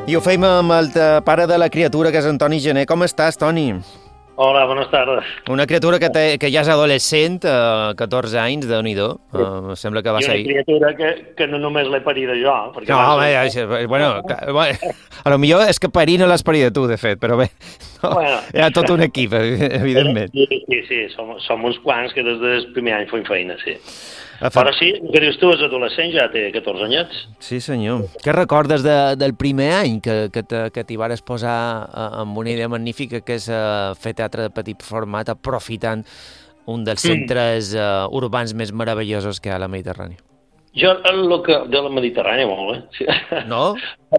I ho feim amb el pare de la criatura, que és Antoni Gené. Com estàs, Toni? Hola, bones tardes. Una criatura que ja és adolescent, 14 anys, Déu-n'hi-do. Sembla que va ser... I una criatura que no només l'he parida jo. No, home, bueno, a lo millor és que parir no l'has parida tu, de fet, però bé, no, bueno, hi ha tot un equip, evidentment. Sí, som uns quants que des del primer any fem feina, sí. Però sí, el que dius tu és adolescent, ja té 14 anyets. Sí, senyor. Què recordes del primer any que t'hi vares posar amb una idea magnífica, que és fer teatre de petit format, aprofitant un dels centres urbans més meravellosos que hi ha a la Mediterrània? Jo, de la Mediterrània, molt bé. Sí. No?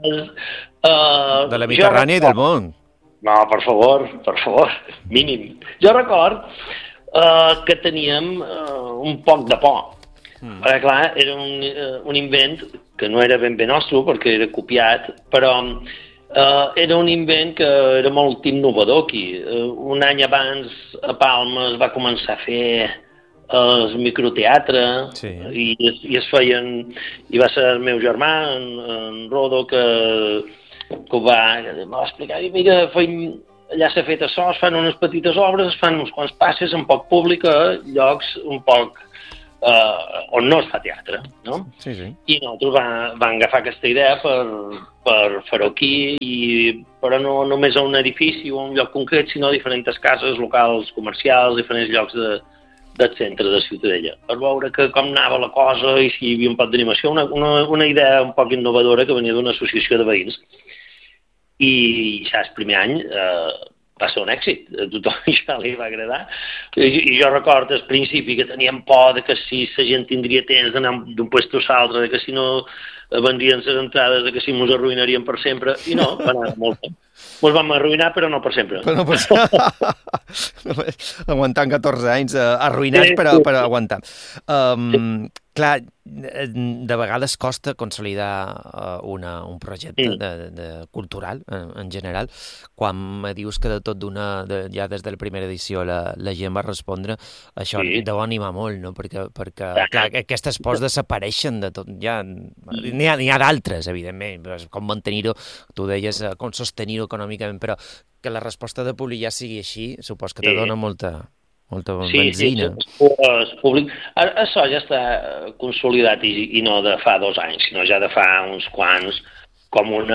De la Mediterrània i del món. No, per favor, mínim. Jo record que teníem un poc de por. Perquè, clar, era un invent que no era ben bé nostre, perquè era copiat, però era un invent que era molt innovador aquí. Un any abans a Palma es va començar a fer el microteatre, sí. i es feien, i va ser el meu germà, en Rodo, que ho va explicar, i mira, allà s'ha fet això, es fan unes petites obres, es fan uns quants passes en poc públic a llocs un poc on no es fa teatre, no? Sí. I nosaltres vam agafar aquesta idea per fer-ho aquí, però no només a un edifici o a un lloc concret, sinó a diferents cases, locals, comercials, diferents llocs del centre de Ciutadella, per veure com anava la cosa i si hi havia un poc d'animació, una idea un poc innovadora que venia d'una associació de veïns. I ja el primer any va ser un èxit, a tothom ja li va agradar. I jo recordo al principi que teníem por de que si la gent tindria temps d'anar d'un lloc a l'altre, de que si no vendrien les entrades, de que si ens arruïnarien per sempre, i no, va anar molt bé. Ens vam arruïnar, però no per sempre. Però no per sempre. Aguantant 14 anys, arruïnats, però aguantant. Clar, de vegades costa consolidar un projecte cultural, en general. Quan me dius que de tot ja des de la primera edició la gent va respondre, això deu animar molt, no? Perquè clar, aquestes pors desapareixen de tot. N'hi ha d'altres, evidentment, com mantenir-ho, tu deies, com sostenir-ho econòmicament, però que la resposta de públic ja sigui així, supos que te dona molta benzina. Sí, el públic. Això ja està consolidat i no de fa 2 anys, sinó ja de fa uns quants, com una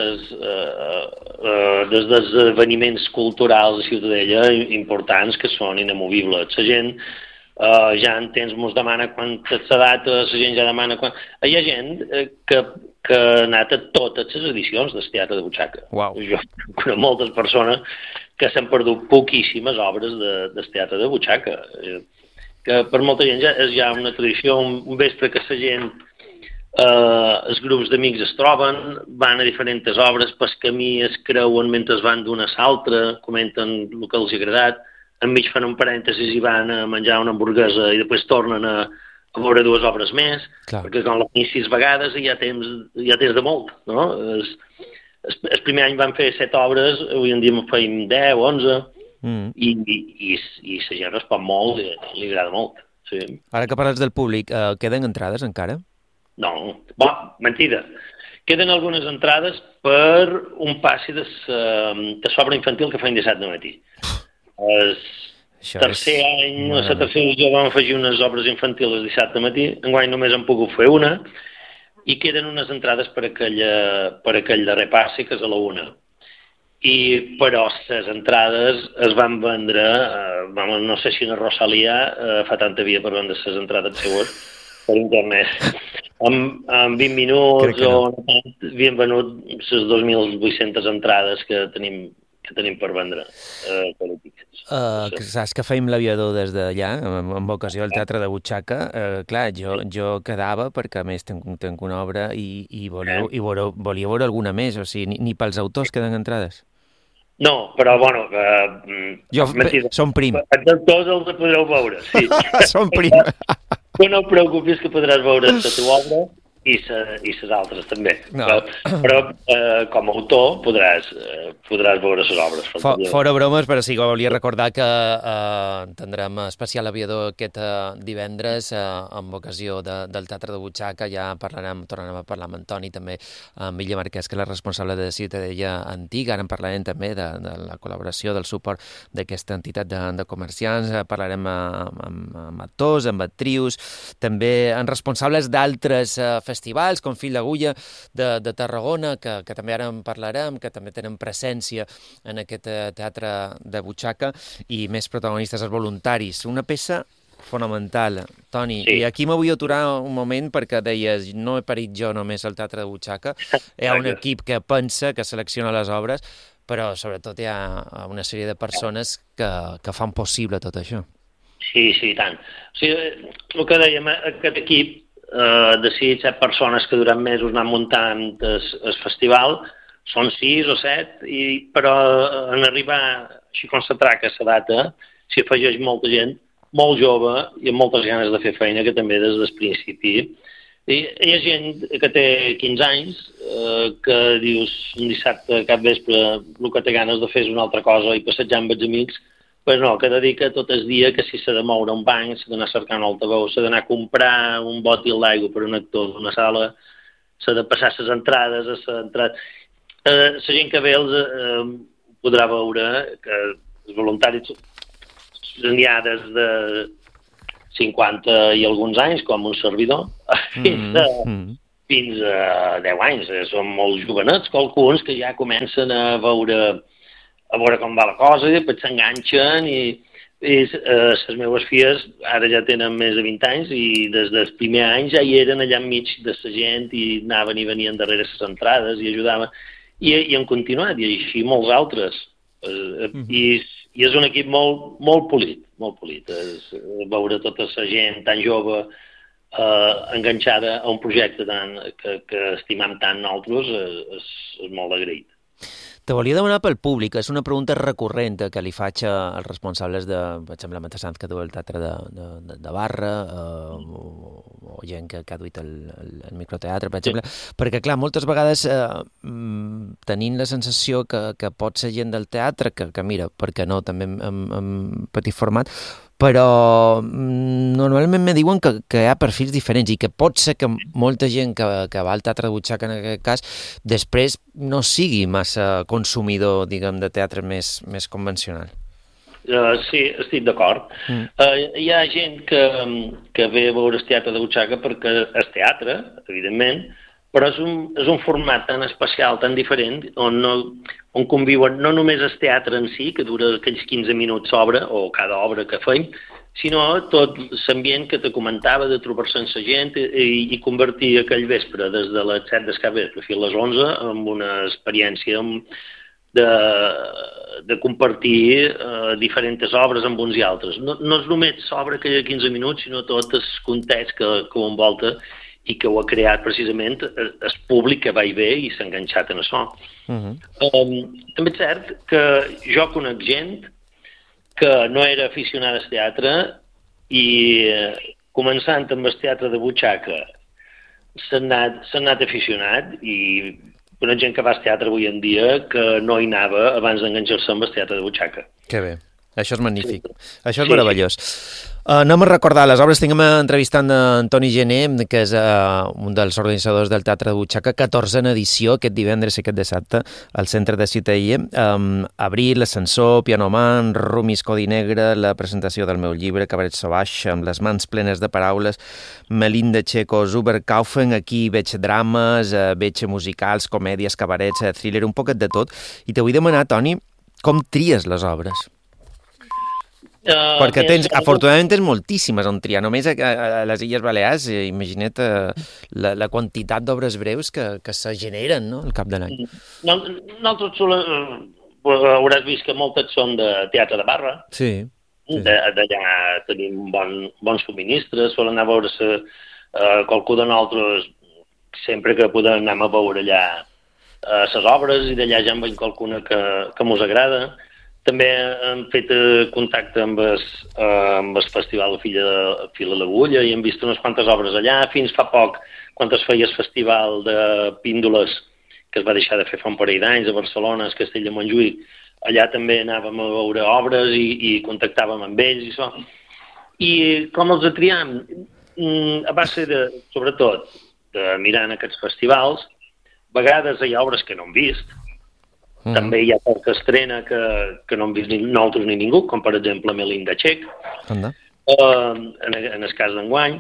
dels esdeveniments culturals de Ciutadella importants que són inamovibles. La gent ja en temps mos demana quantes dates, la gent ja demana quan... Hi ha gent que ha anat a totes les edicions del Teatre de Butxaca. Wow. Jo conec moltes persones que s'han perdut poquíssimes obres del Teatre de Butxaca, que per molta gent és ja una tradició, un vespre que la gent, els grups d'amics es troben, van a diferents obres, pel camí es creuen mentre van d'una a l'altra, comenten el que els ha agradat, enmig fan un parèntesis i van a menjar una hamburguesa i després tornen a veure 2 obres més, perquè com les 6 vegades hi ha temps de molt, no? El primer any van fer 7 obres, avui en dia en feim 10 o 11, i la gent respon molt, li agrada molt. Sí. Ara que parles del públic, queden entrades encara? No, mentida. Queden algunes entrades per un passi de l'obra infantil que feim dissabte de matí. El tercer any, a la tercera edició vam afegir unes obres infantils el dissabte matí, enguany només hem pogut fer una, i queden unes entrades per aquell darrer passi, que és a la 1. Però les entrades es van vendre, no sé si a Rosalia fa tanta via per vendre les entrades seues per internet. En 20 minuts havien venut les 2.800 entrades que tenim per vendre. Saps que fèiem l'aviador des d'allà, en ocasió al Teatre de Butxaca. Clar, jo quedava, perquè a més tenc una obra i volia veure alguna més, o sigui, ni pels autors queden entrades. No, però bueno... Som prim. Els autors els podreu veure, sí. Som prim. Tu no et preocupis que podràs veure la teva obra i les altres també. No. Però com a autor podràs veure les obres. Fora bromes, però sí que volia recordar que tindrem especial aviador aquest divendres amb ocasió del Teatre de Butxaca. Ja tornarem a parlar amb Antoni, també amb Illa Marquès, que és la responsable de Ciutadella Antiga. Ara en parlarem també de la col·laboració, del suport d'aquesta entitat de comerciants. Parlarem amb actors, amb actrius, també amb responsables d'altres festivals, com Fil d'Agulla de Tarragona, que també ara en parlarem, que també tenen presència en aquest teatre de Butxaca, i més protagonistes, els voluntaris. Una peça fonamental, Toni. Sí. I aquí m'ho vull aturar un moment perquè deies, no he parit jo només al teatre de Butxaca, hi ha un equip que pensa, que selecciona les obres, però sobretot hi ha una sèrie de persones que fan possible tot això. Sí, i tant. O sigui, el que dèiem, aquest equip de 6 o 7 persones que durant mesos anem muntant el festival, són 6 o 7, però en arribar, així com s'atraca a la data, s'hi afegeix molta gent, molt jove i amb moltes ganes de fer feina, que també des del principi. Hi ha gent que té 15 anys, que dius un dissabte cap vespre el que té ganes de fer és una altra cosa i passejar amb els amics, pues no, que dedica tot el dia, que si s'ha de moure un banc, s'ha d'anar cercant un altaveu, s'ha d'anar a comprar un bòtil d'aigua per un actor d'una sala, s'ha de passar les entrades, la gent que ve podrà veure que els voluntaris n'hi ha des de 50 i alguns anys, com un servidor, fins a 10 anys. Són molt jovenets, alguns que ja comencen a veure com va la cosa, i després s'enganxen, i les meves filles ara ja tenen més de 20 anys i des dels primers anys ja hi eren allà enmig de la gent i anaven i venien darrere les entrades i ajudaven, i han continuat, i així molts altres. I és un equip molt polit, molt polit. Veure tota la gent tan jove enganxada a un projecte que estimam tant nosaltres és molt agraït. Te volia demanar pel públic, és una pregunta recurrent que li faig als responsables de, per exemple, Matassant, que du el teatre de Barra, o gent que ha duit el microteatre, per exemple, perquè, clar, moltes vegades tenint la sensació que pot ser gent del teatre, que mira, per què no, també en petit format, però normalment me diuen que hi ha perfils diferents i que pot ser que molta gent que va al teatre de Butxaca, en aquest cas, després no sigui massa consumidor, diguem, de teatre més convencional. Sí, estic d'acord. Hi ha gent que ve a veure el teatre de Butxaca perquè és teatre, evidentment, però és un format tan especial, tan diferent, on conviuen no només el teatre en si, que dura aquells 15 minuts obra, o cada obra que fem, sinó tot l'ambient que te comentava de trobar-se amb la gent i convertir aquell vespre, des de les 7 del capvespre fins a les 11, en una experiència de compartir diferents obres amb uns i altres. No és només l'obra que hi ha 15 minuts, sinó tot el context que ho envolta i que ho ha creat precisament el públic que va i ve i s'ha enganxat en això. També és cert que jo conec gent que no era aficionada al teatre i començant amb el teatre de Butxaca s'ha anat aficionat, i conec gent que va al teatre avui en dia que no hi anava abans d'enganxar-se amb el teatre de Butxaca. Que bé. Això és magnífic. Això és meravellós. Anem a recordar les obres. Tinguem entrevistant Antoni Gené, que és un dels organitzadors del Teatre de Butxaca, 14a edició, aquest divendres i aquest dissabte, al centre de Ciutadella. Abril, l'ascensor, Piano Man, Rumis Codi Negre, la presentació del meu llibre, Cabaret Sauvage, amb les mans plenes de paraules, Melinda Checo, Zuberkaufen. Aquí veig drames, veig musicals, comèdies, cabarets, thriller, un poquet de tot. I te vull demanar, Toni, com tries les obres? Perquè afortunadament tens moltíssimes on triar, només a les Illes Balears, imagina't la quantitat d'obres breus que se generen, no?, al cap de l'any. Nosaltres hauràs vist que moltes són de teatre de Barra. Sí. D'allà tenim bons subministres, solen anar a veure qualcú de nosaltres, sempre que podem anar a veure allà les obres, i d'allà ja en veiem qualcuna que mos agrada. També hem fet contacte amb el Festival de Fil de l'Agulla i hem vist unes quantes obres allà. Fins fa poc quan es feia el festival de píndoles, que es va deixar de fer fa un parell d'anys a Barcelona, a Castell de Montjuïc, allà també anàvem a veure obres i contactàvem amb ells i això. I com els triam? A base de, sobretot, de mirar en aquests festivals, a vegades hi ha obres que no hem vist, també hi ha poca estrena que no hem vist ni nosaltres ni ningú, com per exemple Melinda Txec, en el cas d'enguany,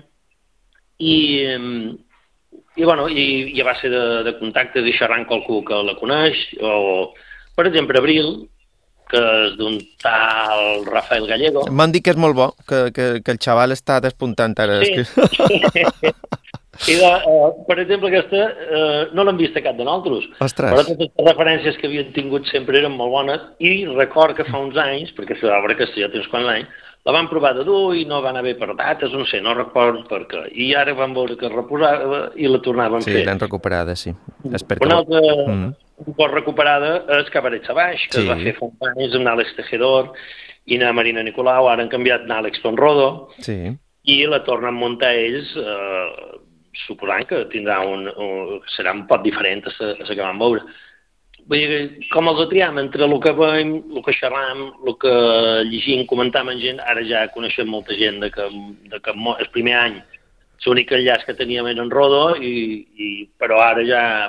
i a base de contactes i xerrant qualcú que la coneix, o, per exemple, Abril, que és d'un tal Rafael Gallego. M'han dit que és molt bo, que el xaval està despuntant ara. Sí. I, per exemple, aquesta no l'hem vist a cap de nosaltres. Ostres. Però totes les referències que havien tingut sempre eren molt bones i record que fa uns anys, perquè és l'obra que ja tens quants anys, la van provar de dur i no van haver per dates, no sé, no recordo per què. I ara van veure que es reposava i la tornaven a fer. Sí, l'han recuperada, sí. Una altra un poc recuperada és Cabaret Sabaix, que es va fer fa uns anys amb Àlex Tejedor i na Marina Nicolau, ara han canviat Àlex Tonrodo, i la tornen a muntar ells, suposant que tindrà serà un poc diferent a la que vam veure. Vull dir que com els triam entre el que veiem, el que xerram, el que llegim, comentam amb gent, ara ja coneixem molta gent que el primer any l'únic enllaç que teníem era en Rodó, però ara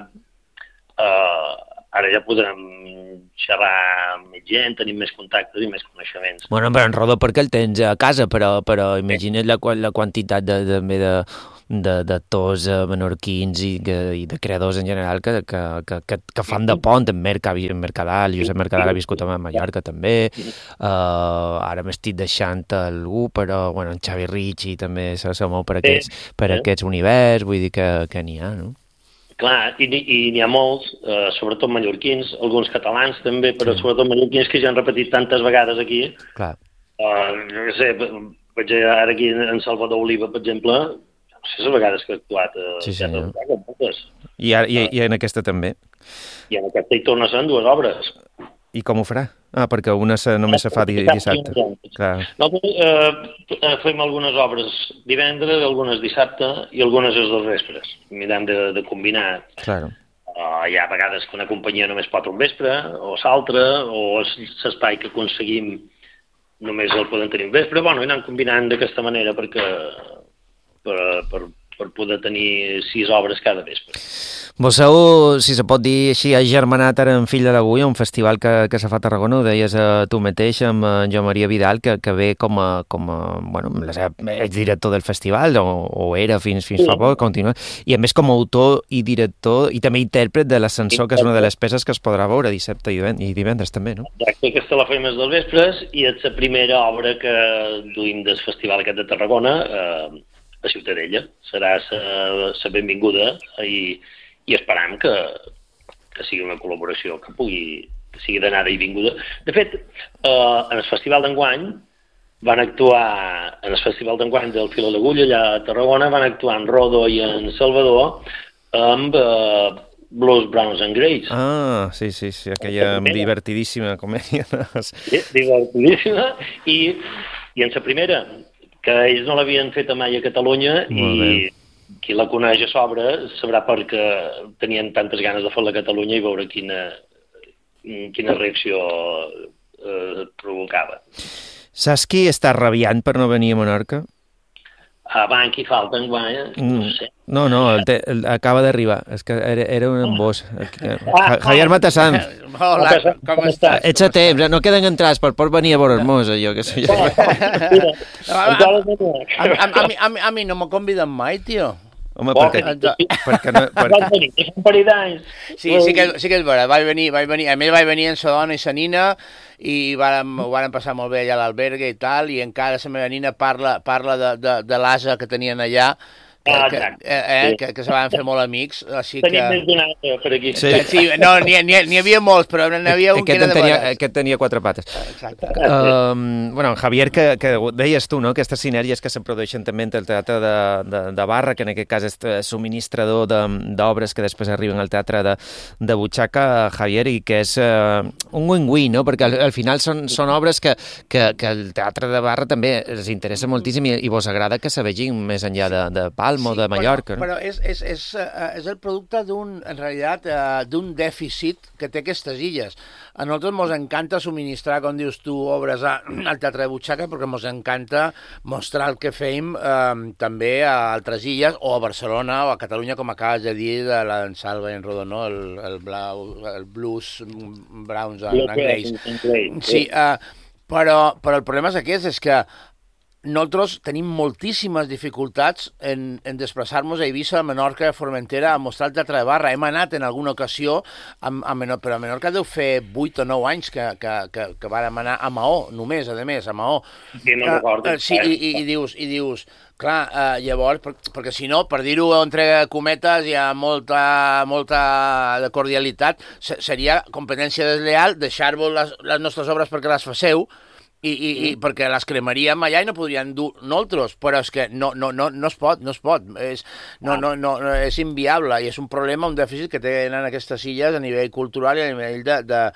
ja podrem xerrar amb més gent, tenim més contactes i més coneixements. Bueno, però en Rodó perquè el tens a casa, però imagina't la quantitat d'actors menorquins i de creadors en general que fan de pont, en Mercadal, Josep Mercadal ha viscut a Mallorca també, ara m'estic deixant algú, però bueno, en Xavi Ricci també se mou per aquests univers, vull dir que n'hi ha, no? Clar, i n'hi ha molts, sobretot mallorquins, alguns catalans també, però sobretot mallorquins que ja han repetit tantes vegades aquí. Clar. No sé, veig ara aquí en Salvador Oliva, per exemple, no sé les vegades que ha actuat moltes. I en aquesta també. I en aquesta hi torna a ser en 2 obres. I com ho farà? Perquè una només se fa dissabte. Nosaltres fem algunes obres divendres, algunes dissabte i algunes els dos vespres. Mirem de combinar. Claro. Hi ha vegades que una companyia només pot un vespre, o l'altra, o l'espai que aconseguim només el podem tenir un vespre. Bueno, i anem combinant d'aquesta manera per poder tenir 6 obres cada vespre. Vos heu, si se pot dir així, agermanat ara en Fill de l'Agulla, un festival que se fa a Tarragona, ho deies tu mateix, amb Joan Maria Vidal, que ve com a bueno, és director del festival, o era fins fa poc, continua, i a més com a autor i director, i també intèrpret de l'Ascensor, que és una de les peces que es podrà veure dissabte i divendres també, no? Exacte, aquesta la fem els dels vespres, i és la primera obra que duim del festival aquest de Tarragona, a Ciutadella. Serà la benvinguda i esperam que sigui una col·laboració que sigui d'anada i vinguda. De fet, en el festival d'enguany van actuar, en el festival d'enguany del Fil de l'Agulla, allà a Tarragona, van actuar en Rodó i en Salvador amb Blues, Browns and Greys. Ah, sí, aquella divertidíssima comèdia. Sí, divertidíssima, i en la primera, que ells no l'havien fet mai a Catalunya i qui la coneix a sobre sabrà perquè tenien tantes ganes de fer-la a Catalunya i veure quina reacció provocava. Saps qui està rabiant per no venir a Menorca? Qui falta enguany? No sé. No, acaba d'arribar. És que era un embós. Javier Matassan. Hola, com estàs? Ets a temps, no queden entrades per venir a veure-nos, allò que sé jo. A mi no me conviden mai, tio. Home, perquè no... Sí que és vera, vaig venir. A més, vaig venir amb sa dona i sa nina i ho varen passar molt bé allà a l'alberga i tal, i encara la meva nina parla de l'asa que tenien allà, que se van fer molt amics. Tenim més d'un altre per aquí. Sí, no, n'hi havia molts, però n'hi havia un que era de vegades. Aquest tenia 4 pates. Exacte. Bueno, Javier, que deies tu, no?, aquestes sinergies que se produeixen també entre el teatre de barra, que en aquest cas és subministrador d'obres que després arriben al teatre de butxaca, Javier, i que és un win-win, no?, perquè al final són obres que el teatre de barra també els interessa moltíssim i vos agrada que se vegin més enllà de pal. Palma o de Mallorca. Però és el producte en realitat, d'un dèficit que té aquestes illes. A nosaltres ens encanta subministrar, com dius tu, obres al Teatre de Butxaca, perquè ens encanta mostrar el que fem també a altres illes, o a Barcelona, o a Catalunya, com acabes de dir, de la d'en Salva i en Rodonó, el Blues Browns en anglès. Sí, però el problema és aquest, és que nosaltres tenim moltíssimes dificultats en desplaçar-nos a Eivissa, a Menorca, a Formentera, a mostrar el Teatre de Barra. Hem anat en alguna ocasió, però a Menorca deu fer 8 o 9 anys que vàrem anar a Maó, només, a més, a Maó. Sí, no recordo. Sí, i dius, clar, llavors, perquè si no, per dir-ho entre cometes, hi ha molta cordialitat, seria competència desleal deixar-vos les nostres obres perquè les faceu, i perquè les cremaríem allà i no podrien dur nosaltres, però és que no es pot, és inviable, i és un problema, un dèficit que tenen aquestes illes a nivell cultural i a nivell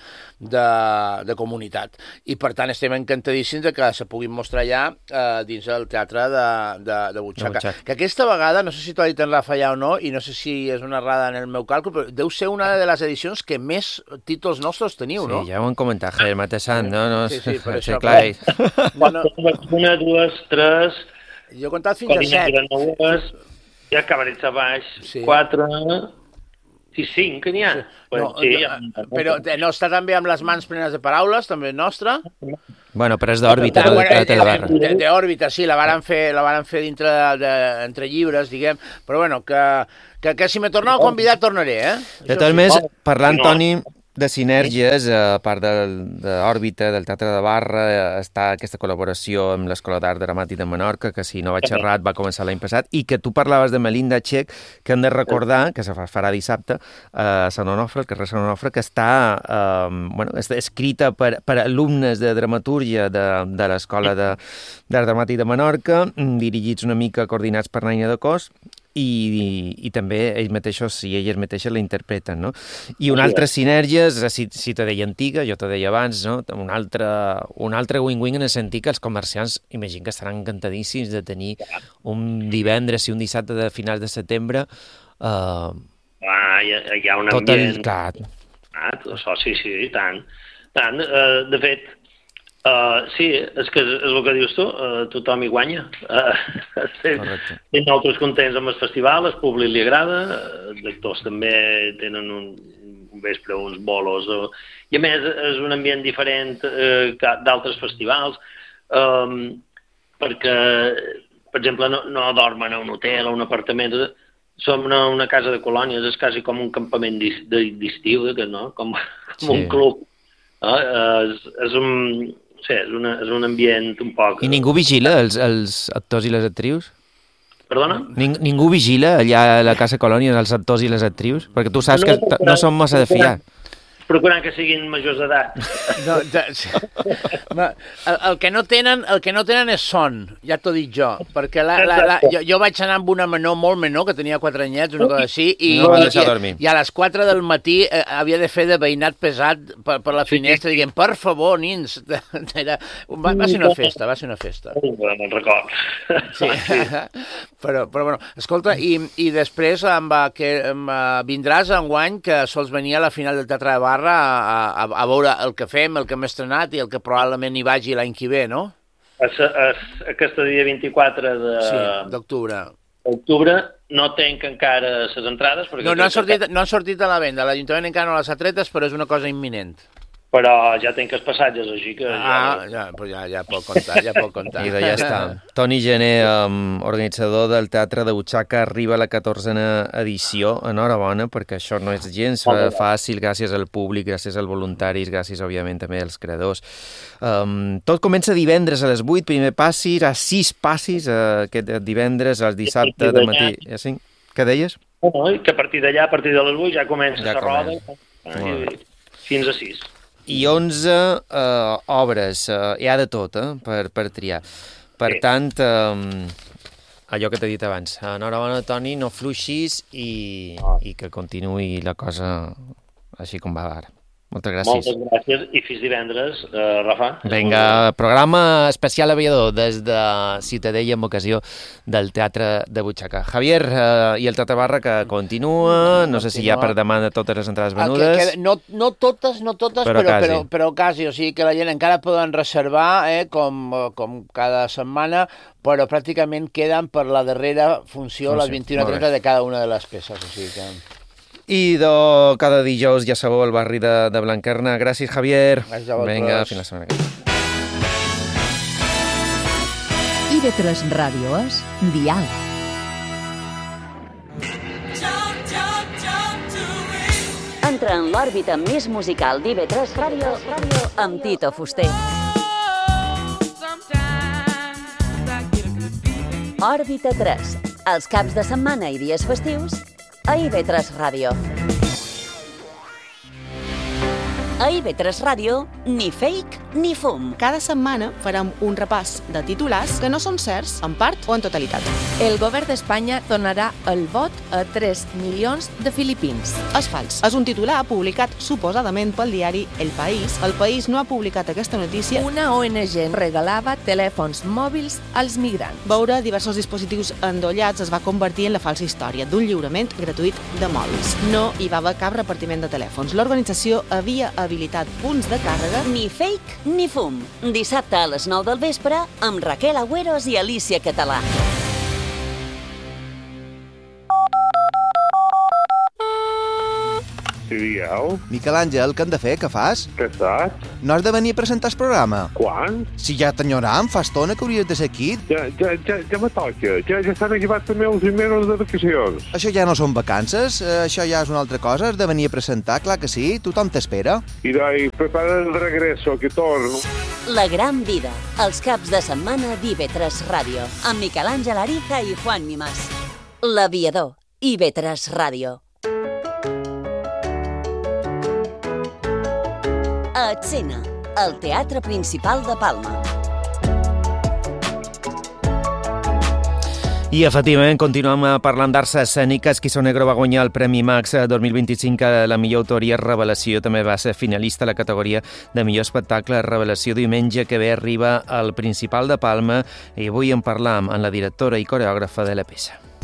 de comunitat, i per tant estem encantadíssims de que se puguin mostrar allà dins el Teatre de Butxaca, que aquesta vegada, no sé si t'ho ha dit en Rafa ja o no, i no sé si és una errada en el meu càlcul, però deu ser una de les edicions que més títols nostres teniu, no? Sí, ja ho hem comentat, Javier Matessant, no? Sí, per això, clar. Bueno, 1, 2, 3... Jo he comptat fins a 7. Ja Cabarets a baix, 4... Sí, 5 n'hi ha. Però no està també amb les mans plenes de paraules, també nostra? Bueno, però és d'òrbita, d'òrbita, sí, la varen fer dintre entre llibres, diguem, però bueno, que si me torneu a convidar tornaré, eh? De totes més, parlant, Toni, de sinergies, a part d'òrbita, del Teatre de Barra, està aquesta col·laboració amb l'Escola d'Art Dramàtic de Menorca, que si no vaig errat va començar l'any passat, i que tu parlaves de Melinda Txec, que hem de recordar, que se farà dissabte a Sant Onofre, al carrer Sant Onofre, que està escrita per alumnes de dramatúrgia de l'Escola d'Art Dramàtic de Menorca, dirigits una mica coordinats per Naina de Cos, i també ells mateixos i elles mateixes la interpreten, no? I una altra sinergia, si te deia antiga, jo te deia abans, no? Un altre win-win en el sentit que els comerciants, imagino que estaran encantadíssims de tenir un divendres i un dissabte de finals de setembre hi ha un ambient... Sí, i tant. De fet, sí, és que és el que dius tu, tothom hi guanya. Nosaltres contents amb el festival, al públic li agrada, els actors també tenen un vespre, uns bolos, i a més és un ambient diferent d'altres festivals, perquè, per exemple, no dormen a un hotel o un apartament, som una casa de colònies, és quasi com un campament d'estiu, no? Com un club. És un ambient un poc... I ningú vigila els actors i les actrius? Perdona? Ningú vigila allà a la Casa Colònia els actors i les actrius? Perquè tu saps que no són massa de fiar. Procurant que siguin majors d'edat. El que no tenen és son, ja t'ho dic jo, perquè jo vaig anar amb una menor, molt menor, que tenia 4 anyets, una cosa així, i a les 4 del matí havia de fer de veïnat pesat per la finestra, diguem, per favor, nins. Va ser una festa. Me'n record. Però bueno, escolta, i després vindràs enguany, que sols venir a la final del Teatre de Barra a veure el que fem, el que hem estrenat i el que probablement hi vagi l'any que ve, no? Aquesta dia 24 d'octubre. No tenc encara les entrades. No han sortit a la venda. L'Ajuntament encara no les ha tretes, però és una cosa imminent. Però ja tenc els passatges, així que... Ja pot comptar. I ja està. Toni Gené, organitzador del Teatre de Butxaca, arriba a la 14a edició. Enhorabona, perquè això no és gens fàcil, gràcies al públic, gràcies als voluntaris, gràcies, òbviament, també als creadors. Tot comença divendres a les 8, primer passis, a 6 passis, aquest divendres, al dissabte de matí. Què deies? Que a partir d'allà, a partir de les 8, ja comença la roda, fins a 6. I 11 obres, hi ha de tot, per triar. Per tant, allò que t'he dit abans, enhorabona, Toni, no fluixis i que continuï la cosa així com va ara. Moltes gràcies. Moltes gràcies i fins divendres, Rafa. Vinga, programa especial aviador des de Ciutadella amb ocasió del Teatre de Butxaca. Javier, i el Teatre Barra que continua, no sé si hi ha per demà de totes les entrades venudes. No totes, però quasi, o sigui que la gent encara poden reservar, com cada setmana, però pràcticament queden per la darrera funció, les 21:30 de cada una de les peces, o sigui que... I cada dijous, ja sabeu, al barri de Blanquerna. Gràcies, Javier. Gràcies a vosaltres. Vinga, fins la setmana que ve. IB3 Ràdio és Dial. Entra en l'òrbita més musical d'IB3 Ràdio amb Tito Fuster. Òrbita 3. Els caps de setmana i dies festius a IB3 Ràdio. A IB3 Ràdio, ni fake ni fum. Cada setmana farem un repàs de titulars que no són certs, en part o en totalitat. El govern d'Espanya donarà el vot a 3 milions de filipins. És fals. És un titular publicat suposadament pel diari El País. El País no ha publicat aquesta notícia. Una ONG regalava telèfons mòbils als migrants. Veure diversos dispositius endollats es va convertir en la falsa història d'un lliurament gratuït de mòbils. No hi va haver cap repartiment de telèfons. L'organització havia habilitat punts de càrrega. Ni fake ni fum. Dissabte a les 9 del vespre amb Raquel Agüeros i Alicia Català. Sí, digueu. Miquel Àngel, què hem de fer? Què fas? Què estàs? No has de venir a presentar el programa? Quan? Si ja t'enyoram, fa estona que hauries de ser aquí. Ja me toca. Ja estan acabats també els mesos de vacacions. Això ja no són vacances, això ja és una altra cosa. Has de venir a presentar, clar que sí. Tothom t'espera. I doi, prepara el regreso, que torno. La gran vida. Els caps de setmana d'IB3 Ràdio. Amb Miquel Àngel Ariza i Juan Mimàs. L'Aviador. IB3 Ràdio. A Escena, el Teatre Principal de Palma. I efectivament continuem parlant d'arts escèniques. Quiso Negro va guanyar el Premi Max 2025 a la millor autoria revelació. També va ser finalista a la categoria de millor espectacle revelació. Diumenge que ve arriba al Principal de Palma i avui en parlam amb la directora i coreògrafa de la peça.